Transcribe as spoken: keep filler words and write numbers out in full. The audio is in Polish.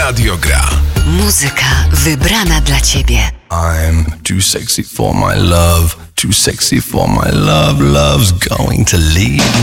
Radio Gra. Muzyka wybrana dla Ciebie. I'm too sexy for my love, too sexy for my love, love's going to leave